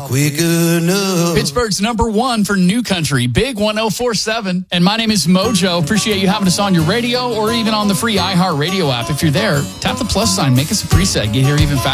quick enough. Pittsburgh's #1 for new country, Big 104.7. And my name is Mojo. Appreciate you having us on your radio or even on the free iHeartRadio app. If you're there, tap the plus sign, make us a preset, get here even faster.